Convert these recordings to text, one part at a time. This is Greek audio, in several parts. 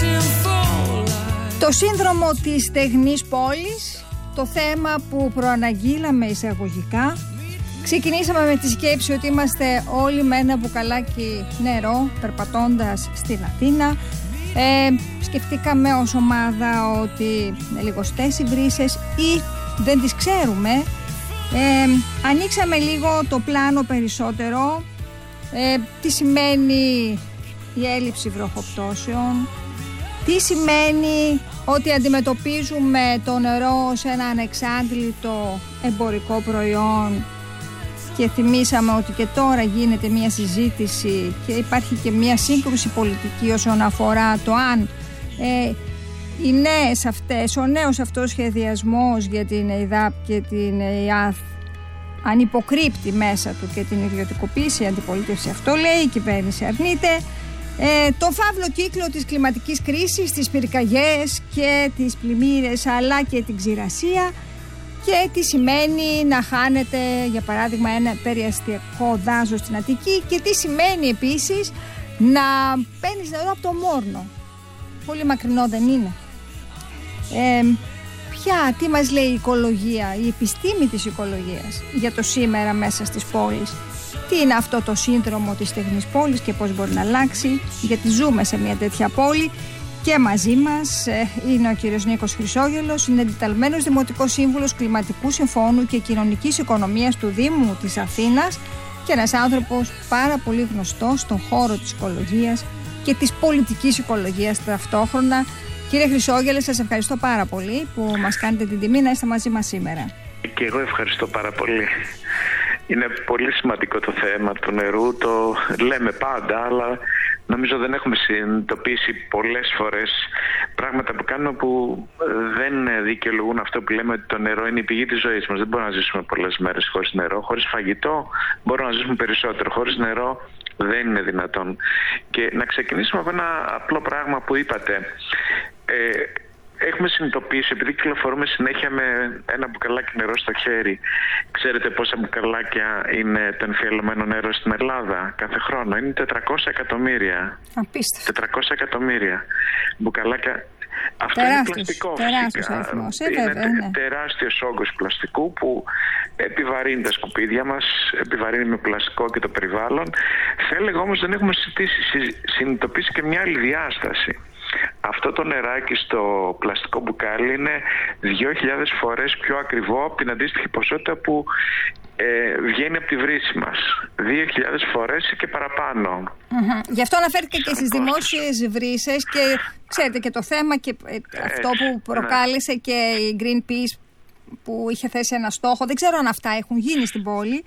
Το σύνδρομο της στεγνής πόλης, το θέμα που προαναγγείλαμε εισαγωγικά. Ξεκινήσαμε με τη σκέψη ότι είμαστε όλοι με ένα μπουκαλάκι νερό περπατώντας στην Αθήνα. Σκεφτήκαμε ως ομάδα ότι είναι λιγοστές οι βρύσες ή δεν τις ξέρουμε. Ανοίξαμε λίγο το πλάνο περισσότερο. Τι σημαίνει η έλλειψη βροχοπτώσεων, τι σημαίνει ότι αντιμετωπίζουμε το νερό ως ένα ανεξάντλητο εμπορικό προϊόν, και θυμήσαμε ότι και τώρα γίνεται μια συζήτηση και υπάρχει και μια σύγκρουση πολιτική όσον αφορά το αν οι νέες αυτές, ο νέος αυτός σχεδιασμός για την ΕΙΔΑΠ και την ΕΙΑΘ αν υποκρύπτει μέσα του και την ιδιωτικοποίηση, η αντιπολίτευση αυτό λέει, η κυβέρνηση αρνείται. Το φαύλο κύκλο της κλιματικής κρίσης, τις πυρκαγιές και τις πλημμύρες αλλά και την ξηρασία, και τι σημαίνει να χάνεται για παράδειγμα ένα περιαστιακό δάσος στην Αττική, και τι σημαίνει επίσης να παίρνεις νερό από το Μόρνο. Πολύ μακρινό δεν είναι? Τι μας λέει η οικολογία, η επιστήμη της οικολογίας για το σήμερα μέσα στις πόλεις? Τι είναι αυτό το σύνδρομο της στεγνής πόλης και πώς μπορεί να αλλάξει, γιατί ζούμε σε μια τέτοια πόλη. Και μαζί μας είναι ο κύριος Νίκος Χρυσόγελος, είναι εντεταλμένος Δημοτικός Σύμβουλος Κλιματικού Συμφώνου και Κοινωνικής Οικονομίας του Δήμου της Αθήνας και ένας άνθρωπος πάρα πολύ γνωστός στον χώρο της οικολογίας και της πολιτικής οικολογίας ταυτόχρονα. Κύριε Χρυσόγελε, σας ευχαριστώ πάρα πολύ που μας κάνετε την τιμή να είστε μαζί μας σήμερα. Και εγώ ευχαριστώ πάρα πολύ. Είναι πολύ σημαντικό το θέμα του νερού, το λέμε πάντα, αλλά νομίζω δεν έχουμε συνειδητοποιήσει πολλές φορές πράγματα που κάνουμε που δεν δικαιολογούν αυτό που λέμε ότι το νερό είναι η πηγή της ζωής μας. Δεν μπορούμε να ζήσουμε πολλές μέρες χωρίς νερό. Χωρίς φαγητό μπορούμε να ζήσουμε περισσότερο. Χωρίς νερό δεν είναι δυνατόν. Και να ξεκινήσουμε από ένα απλό πράγμα που είπατε. Έχουμε συνειδητοποιήσει, επειδή κυκλοφορούμε συνέχεια με ένα μπουκαλάκι νερό στο χέρι, ξέρετε πόσα μπουκαλάκια είναι το εμφιαλωμένο νερό στην Ελλάδα κάθε χρόνο? Είναι 400 εκατομμύρια. Απίστευτο. 400 εκατομμύρια μπουκαλάκια. Αυτό είναι πλαστικό φυσικά. Είναι τεράστιος όγκος πλαστικού που επιβαρύνει τα σκουπίδια μας, επιβαρύνει με πλαστικό και το περιβάλλον. Θα έλεγα όμως δεν έχουμε συνειδητοποιήσει και μια άλλη διάσταση. Αυτό το νεράκι στο πλαστικό μπουκάλι είναι 2.000 φορές πιο ακριβό από την αντίστοιχη ποσότητα που βγαίνει από τη βρύση μας. 2.000 φορές και παραπάνω. Γι' αυτό αναφέρθηκε και στις δημόσιες βρύσες και ξέρετε και το θέμα και αυτό που προκάλεσε και η Greenpeace που είχε θέσει ένα στόχο. Δεν ξέρω αν αυτά έχουν γίνει στην πόλη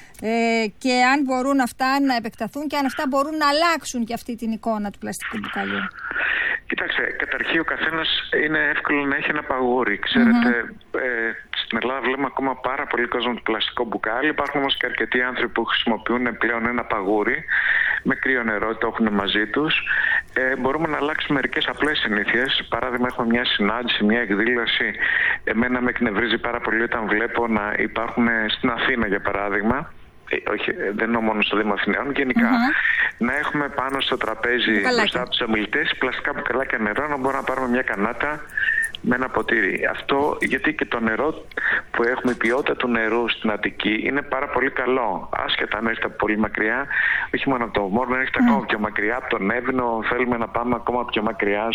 και αν μπορούν αυτά να επεκταθούν και αν αυτά μπορούν να αλλάξουν και αυτή την εικόνα του πλαστικού μπουκαλιού. Κοιτάξτε, καταρχήν ο καθένας είναι εύκολο να έχει ένα παγούρι. Ξέρετε, στην Ελλάδα βλέπουμε ακόμα πάρα πολύ κόσμο το πλαστικό μπουκάλι. Υπάρχουν όμως και αρκετοί άνθρωποι που χρησιμοποιούν πλέον ένα παγούρι με κρύο νερό, το έχουν μαζί τους. Μπορούμε να αλλάξουμε μερικές απλές συνήθειες. Παράδειγμα, έχουμε μια συνάντηση, μια εκδήλωση. Εμένα με εκνευρίζει πάρα πολύ όταν βλέπω να υπάρχουν στην Αθήνα, για παράδειγμα. Όχι, δεν εννοώ μόνο στο Δήμο Αθηναίων, γενικά. Να έχουμε πάνω στο τραπέζι μπροστά από τους ομιλητές πλαστικά μπουκαλάκια νερό, να μπορούμε να πάρουμε μια κανάτα με ένα ποτήρι. Αυτό γιατί και το νερό που έχουμε, η ποιότητα του νερού στην Αττική είναι πάρα πολύ καλό. Άσχετα αν έρχεται από πολύ μακριά, όχι μόνο από το Μόρνο, έρχεται ακόμα πιο μακριά, από τον Εύηνο. Θέλουμε να πάμε ακόμα πιο μακριά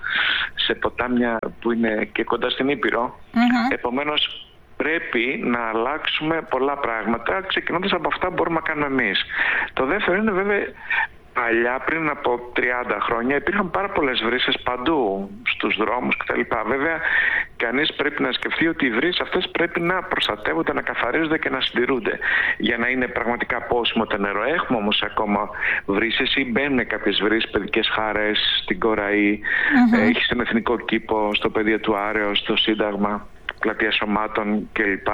σε ποτάμια που είναι και κοντά στην Ήπειρο. Επομένως, πρέπει να αλλάξουμε πολλά πράγματα, ξεκινώντας από αυτά που μπορούμε να κάνουμε εμείς. Το δεύτερο είναι βέβαια, παλιά, πριν από 30 χρόνια, υπήρχαν πάρα πολλές βρύσες παντού, στους δρόμους κτλ. Βέβαια, κανείς πρέπει να σκεφτεί ότι οι βρύσες αυτές πρέπει να προστατεύονται, να καθαρίζονται και να συντηρούνται για να είναι πραγματικά πόσιμο το νερό. Έχουμε όμως ακόμα βρύσες ή μπαίνουν κάποιες βρύσες, παιδικές χαρές, στην Κοραή, έχει στον Εθνικό Κήπο, στο Πεδίο του Άρεως, στο Σύνταγμα, Πλατεία Σωμάτων κλπ.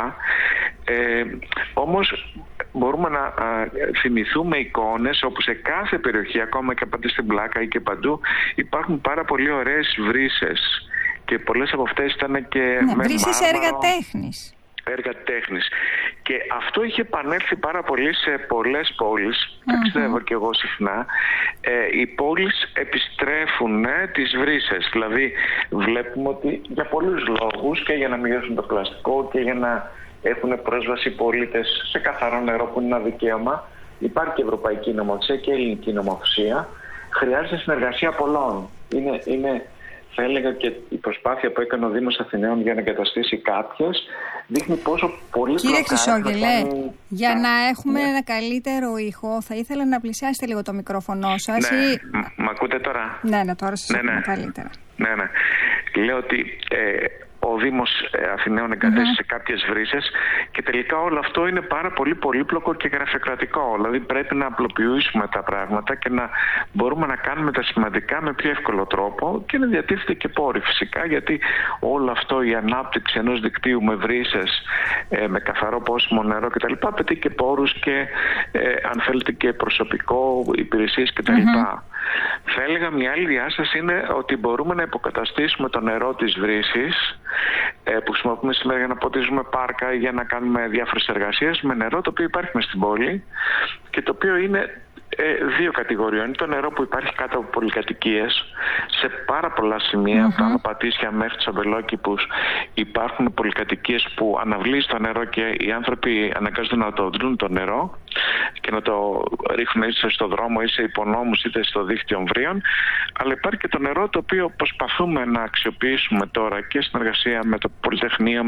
Όμως μπορούμε να θυμηθούμε εικόνες όπου σε κάθε περιοχή, ακόμα και απέναντι στην Πλάκα ή και παντού, υπάρχουν πάρα πολύ ωραίες βρύσες και πολλές από αυτές ήταν και με βρύσες έργα τέχνης. έργα τέχνης. Και αυτό είχε επανέλθει πάρα πολύ σε πολλές πόλεις, ταξιδεύω και εγώ συχνά. Οι πόλεις επιστρέφουν τις βρύσες, δηλαδή βλέπουμε ότι για πολλούς λόγους, και για να μειώσουν το πλαστικό και για να έχουν πρόσβαση οι πολίτες σε καθαρό νερό που είναι ένα δικαίωμα, υπάρχει ευρωπαϊκή νομοθεσία και ελληνική νομοθεσία, χρειάζεται συνεργασία πολλών. Είναι θα έλεγα και η προσπάθεια που έκανε ο Δήμος Αθηναίων για να εγκαταστήσει κάποιες δείχνει πόσο πολύ. Κύριε Χρυσόγελε, για να έχουμε ένα καλύτερο ήχο, θα ήθελα να πλησιάσετε λίγο το μικρόφωνο σας. Ναι, μ' ακούτε τώρα? Ναι, τώρα σας ακούμε καλύτερα. Ναι. Λέω ότι ο Δήμος Αθηναίων εγκατέστησε κάποιες βρύσες και τελικά όλο αυτό είναι πάρα πολύ πολύπλοκο και γραφειοκρατικό. Δηλαδή πρέπει να απλοποιήσουμε τα πράγματα και να μπορούμε να κάνουμε τα σημαντικά με πιο εύκολο τρόπο και να διατίθεται και πόροι φυσικά, γιατί όλο αυτό, η ανάπτυξη ενός δικτύου με βρύσες, με καθαρό πόσιμο νερό κτλ. Απαιτεί και πόρους και αν θέλετε και προσωπικό, υπηρεσίες κτλ. Θα έλεγα μια άλλη διάσταση είναι ότι μπορούμε να υποκαταστήσουμε το νερό της βρύσης που χρησιμοποιούμε σήμερα για να ποτίζουμε πάρκα ή για να κάνουμε διάφορες εργασίες με νερό το οποίο υπάρχει μες στην πόλη και το οποίο είναι δύο κατηγοριών. Είναι το νερό που υπάρχει κάτω από πολυκατοικίες. Σε πάρα πολλά σημεία, από τα Άνω Πατήσια μέχρι τους Αμπελόκηπους, υπάρχουν πολυκατοικίες που αναβλύζει το νερό και οι άνθρωποι αναγκάζονται να το ντρούν το νερό και να το ρίχνουν είτε στο δρόμο, είτε σε υπονόμους, είτε στο δίκτυο εμβρίων. Αλλά υπάρχει και το νερό το οποίο προσπαθούμε να αξιοποιήσουμε τώρα και στην εργασία με το Πολυτεχνείο,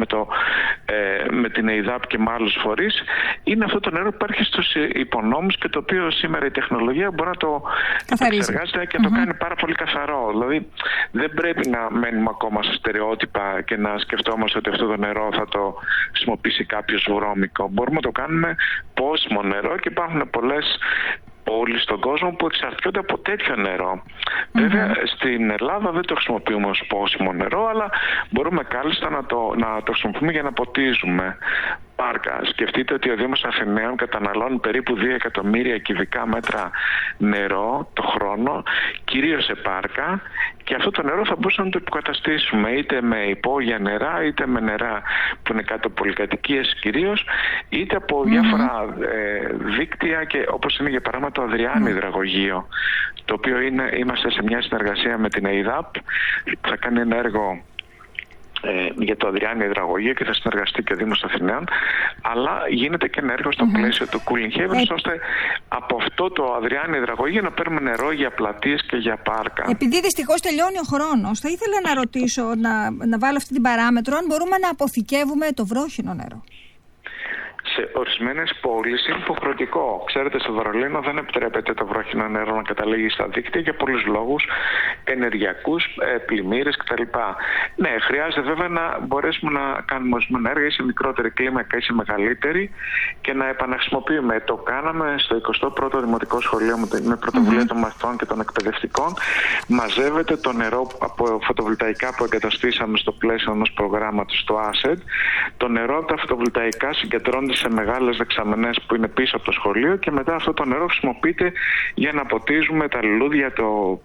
με την ΕΙΔΑΠ και με άλλους φορείς. Είναι αυτό το νερό που υπάρχει στους υπονόμους και το οποίο σήμερα η τεχνολογία μπορεί να το εξεργάζεται και να το κάνει πάρα πολύ καθαρό. Δηλαδή δεν πρέπει να μένουμε ακόμα σε στερεότυπα και να σκεφτόμαστε ότι αυτό το νερό θα το χρησιμοποιήσει κάποιος βρώμικο. Μπορούμε να το κάνουμε πόσιμο νερό και υπάρχουν πολλές πόλεις στον κόσμο που εξαρτιόνται από τέτοιο νερό. Βέβαια στην Ελλάδα δεν το χρησιμοποιούμε ως πόσιμο νερό, αλλά μπορούμε κάλλιστα να το χρησιμοποιούμε για να ποτίζουμε πάρκα. Σκεφτείτε ότι ο Δήμος Αθηναίων καταναλώνει περίπου 2 εκατομμύρια κυβικά μέτρα νερό το χρόνο, κυρίως σε πάρκα, και αυτό το νερό θα μπορούσαμε να το υποκαταστήσουμε είτε με υπόγεια νερά, είτε με νερά που είναι κάτω από πολυκατοικίες κυρίως, είτε από διάφορα δίκτυα, και όπως είναι για παράδειγμα το Αδριάννη υδραγωγείο, το οποίο είμαστε σε μια συνεργασία με την ΕΙΔΑΠ που θα κάνει ένα έργο για το Αδριάννη υδραγωγείο και θα συνεργαστεί και ο Δήμος Αθηναίων, αλλά γίνεται και ένα έργο στο πλαίσιο του Cooling Havens, ώστε από αυτό το Αδριάννη υδραγωγείο να παίρνουμε νερό για πλατείες και για πάρκα. Επειδή δυστυχώς τελειώνει ο χρόνος, θα ήθελα να ρωτήσω, να βάλω αυτή την παράμετρο, αν μπορούμε να αποθηκεύουμε το βρόχινο νερό. Σε ορισμένες πόλεις είναι υποχρεωτικό. Ξέρετε, στο Βερολίνο δεν επιτρέπεται το βρόχινο νερό να καταλήγει στα δίκτυα για πολλούς λόγους, ενεργειακούς, πλημμύρες κτλ. Ναι, χρειάζεται βέβαια να μπορέσουμε να κάνουμε ορισμένα έργα ή σε μικρότερη κλίμακα ή σε μεγαλύτερη και να επαναχρησιμοποιούμε. Το κάναμε στο 21ο Δημοτικό Σχολείο με πρωτοβουλία των μαθητών και των εκπαιδευτικών. Μαζεύεται το νερό από φωτοβολταϊκά που εγκαταστήσαμε στο πλαίσιο ενός προγράμματος στο ASED. Το νερό από τα φωτοβολταϊκά συγκεντρώνεται σε μεγάλες δεξαμενές που είναι πίσω από το σχολείο και μετά αυτό το νερό χρησιμοποιείται για να ποτίζουμε τα λουλούδια,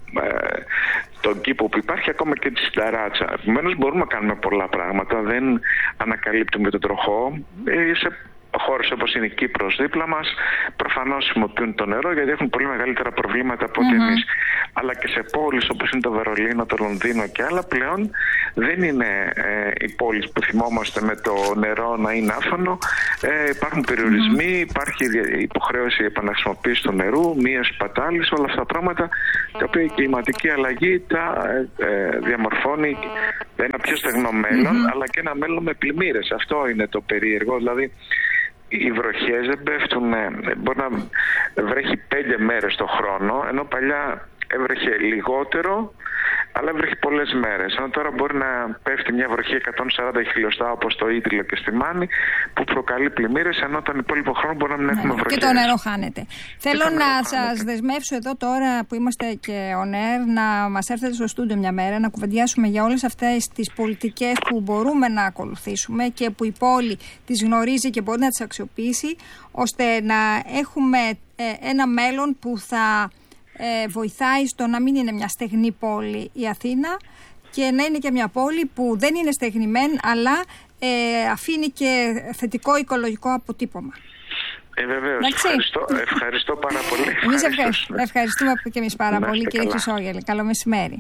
τον κήπο που υπάρχει, ακόμα και τη συνταράτσα. Επομένως μπορούμε να κάνουμε πολλά πράγματα, δεν ανακαλύπτουμε τον τροχό. Σε χώρες όπως είναι η Κύπρος δίπλα μας προφανώς χρησιμοποιούν το νερό γιατί έχουν πολύ μεγαλύτερα προβλήματα από ότι εμείς. Αλλά και σε πόλεις όπως είναι το Βερολίνο, το Λονδίνο και άλλα πλέον δεν είναι οι πόλεις που θυμόμαστε με το νερό να είναι άφθονο. Υπάρχουν περιορισμοί, υπάρχει υποχρέωση επαναχρησιμοποίηση του νερού, μείωση πατάλης, όλα αυτά τα πράγματα τα οποία η κλιματική αλλαγή τα διαμορφώνει ένα πιο στεγνό μέλλον, αλλά και ένα μέλλον με πλημμύρες. Αυτό είναι το περίεργο, δηλαδή οι βροχές δεν πέφτουν, μπορεί να βρέχει 5 μέρες το χρόνο, ενώ παλιά έβρεχε λιγότερο, αλλά έβρεχε πολλές μέρες. Ενώ τώρα μπορεί να πέφτει μια βροχή 140 χιλιοστά όπως το Ήτριλο και στη Μάνη, που προκαλεί πλημμύρες, ενώ τον υπόλοιπο χρόνο μπορεί να μην έχουμε βροχές. Και το νερό χάνεται. Θέλω να σας δεσμεύσω εδώ τώρα που είμαστε και on air, να μας έρθετε στο στούντιο μια μέρα, να κουβεντιάσουμε για όλες αυτές τις πολιτικές που μπορούμε να ακολουθήσουμε και που η πόλη τις γνωρίζει και μπορεί να τις αξιοποιήσει, ώστε να έχουμε ένα μέλλον που θα βοηθάει στο να μην είναι μια στεγνή πόλη η Αθήνα και να είναι και μια πόλη που δεν είναι στεγνημένη, αλλά αφήνει και θετικό οικολογικό αποτύπωμα. Βεβαίως. Ευχαριστώ πάρα πολύ. Εμείς ευχαριστούμε και εμείς πάρα πολύ, κύριε Χρυσόγελε. Καλό μεσημέρι.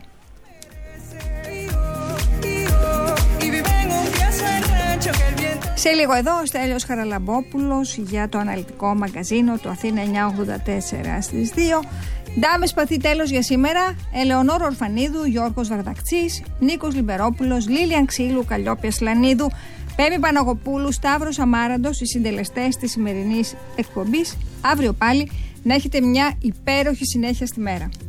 Σε λίγο εδώ ο Στέλιος Χαραλαμπόπουλος για το αναλυτικό μαγκαζίνο του Αθήνα 984 στις 2. Ντάμες Παθή τέλος για σήμερα. Ελεονόρα Ορφανίδου, Γιώργος Βαρδακτσής, Νίκος Λιμπερόπουλος, Λίλιαν Ξύλου, Καλλιόπια Σλανίδου, Πέμη Παναγοπούλου, Σταύρος Αμάραντος, οι συντελεστές της σημερινής εκπομπής. Αύριο πάλι να έχετε μια υπέροχη συνέχεια στη μέρα.